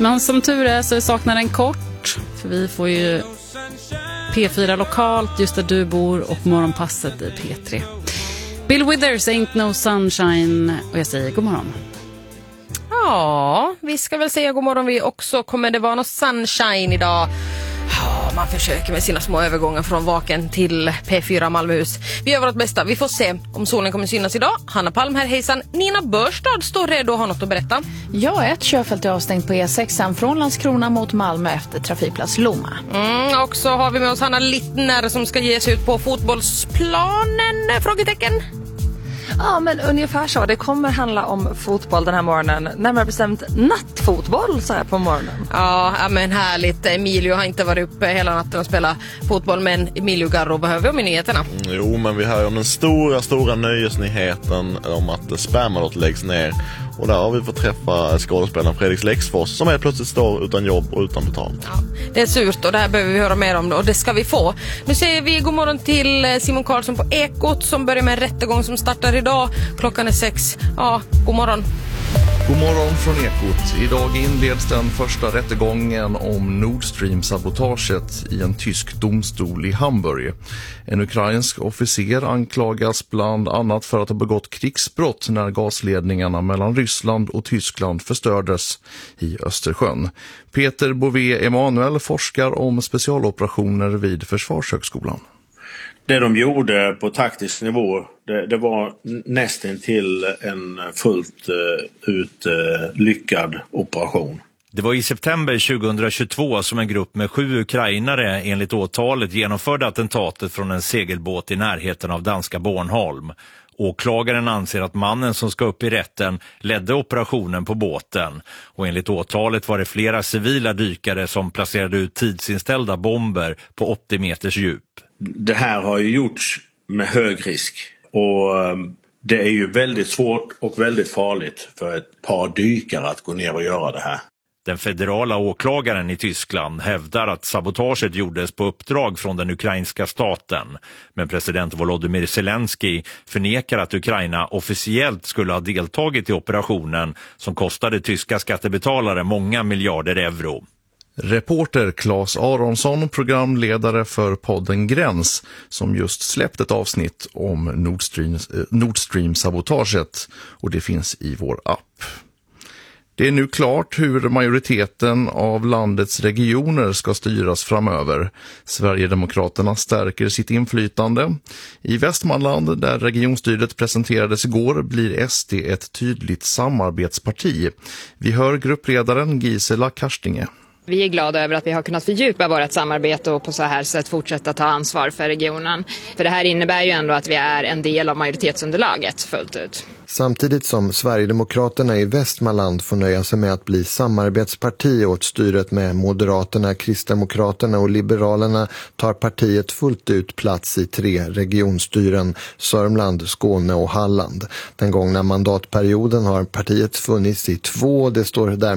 Men som tur är så saknar den kort. För vi får ju P4 lokalt just där du bor och morgonpasset i P3. Bill Withers, Ain't No Sunshine. Och jag säger god morgon. Ja, vi ska väl säga god morgon vi också. Kommer det vara något sunshine idag? Ja, man försöker med sina små övergångar från Vaken till P4 Malmöhus. Vi gör vårt bästa. Vi får se om solen kommer synas idag. Hanna Palm här, hejsan. Nina Börstad står redo och har något att berätta. Ja, ett körfält är avstängt på E6 från Landskrona mot Malmö efter trafikplats Lomma. Och så har vi med oss Hanna Littner som ska ge sig ut på fotbollsplanen. Frågetecken. Ja, men ungefär så. Det kommer handla om fotboll den här morgonen. Närmare bestämt nattfotboll så här på morgonen. Ja, men härligt. Emilio har inte varit uppe hela natten och spelat fotboll, men Emilio Garro behöver vi om i nyheterna. Jo, men vi hör om den stora nöjesnyheten om att Spamalot läggs ner. Och där har vi fått träffa skådespelaren Fredrik Lexfors som helt plötsligt står utan jobb och utan betalt. Ja, det är surt och det här behöver vi höra mer om då, och det ska vi få. Nu säger vi god morgon till Simon Karlsson på Ekot som börjar med en rättegång som startar idag. Klockan är 6. Ja, god morgon. God morgon från Ekot. Idag inleds den första rättegången om Nord Stream-sabotaget i en tysk domstol i Hamburg. En ukrainsk officer anklagas bland annat för att ha begått krigsbrott när gasledningarna mellan Ryssland och Tyskland förstördes i Östersjön. Peter Bové Emanuel forskar om specialoperationer vid Försvarshögskolan. Det de gjorde på taktisk nivå, det var nästan till en fullt ut lyckad operation. Det var i september 2022 som en grupp med 7 ukrainare enligt åtalet genomförde attentatet från en segelbåt i närheten av danska Bornholm. Åklagaren anser att mannen som ska upp i rätten ledde operationen på båten. Och enligt åtalet var det flera civila dykare som placerade ut tidsinställda bomber på 80 meters djup. Det här har ju gjorts med hög risk och det är ju väldigt svårt och väldigt farligt för ett par dykare att gå ner och göra det här. Den federala åklagaren i Tyskland hävdar att sabotaget gjordes på uppdrag från den ukrainska staten. Men president Volodymyr Zelensky förnekar att Ukraina officiellt skulle ha deltagit i operationen som kostade tyska skattebetalare många miljarder euro. Reporter Claes Aronsson, programledare för podden Gräns, som just släppt ett avsnitt om Nord Stream-sabotaget, och det finns i vår app. Det är nu klart hur majoriteten av landets regioner ska styras framöver. Sverigedemokraterna stärker sitt inflytande. I Västmanland, där regionstyret presenterades igår, blir SD ett tydligt samarbetsparti. Vi hör gruppledaren Gisela Karstinge. Vi är glada över att vi har kunnat fördjupa vårt samarbete och på så här sätt fortsätta ta ansvar för regionen. För det här innebär ju ändå att vi är en del av majoritetsunderlaget fullt ut. Samtidigt som Sverigedemokraterna i Västmanland får nöja sig med att bli samarbetsparti åt styret med Moderaterna, Kristdemokraterna och Liberalerna tar partiet fullt ut plats i 3 regionstyren, Sörmland, Skåne och Halland. Den gångna mandatperioden har partiet funnits i 2, det står där